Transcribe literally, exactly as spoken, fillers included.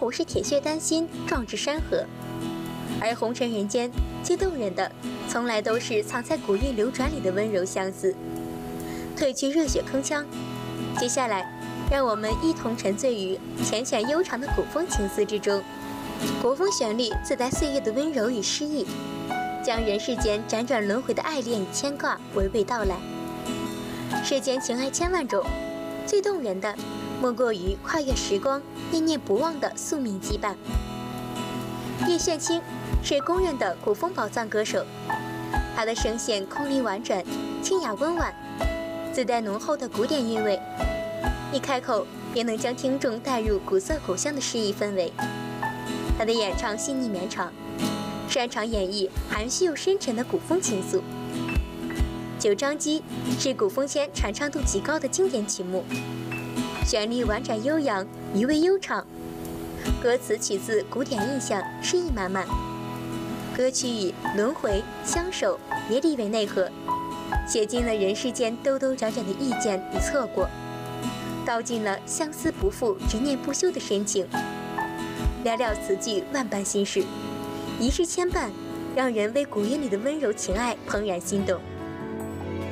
湖是铁血丹心，壮志山河。而红尘人间最动人的，从来都是藏在古韵流转里的温柔相思。褪去热血铿锵，接下来让我们一同沉醉于缱绻悠长的古风情思之中。国风旋律自带岁月的温柔与诗意，将人世间辗转轮回的爱恋与牵挂娓娓道来。世间情爱千万种，最动人的莫过于跨越时光、念念不忘的宿命羁绊。叶炫清是公认的古风宝藏歌手，他的声线空灵婉转、清雅温婉，自带浓厚的古典韵味，一开口便能将听众带入古色古香的诗意氛围。他的演唱细腻绵长，擅长演绎含蓄又深沉的古风情愫。九章机是古风圈传唱度极高的经典曲目，旋律婉转悠扬，余味悠长，歌词取自古典印象，诗意满满。歌曲以轮回、相守、别离为内核，写尽了人世间兜兜转转的遇见与错过，道尽了相思不负、执念不休的深情。寥寥词句，万般心事，一世牵绊，让人为古韵里的温柔情爱怦然心动。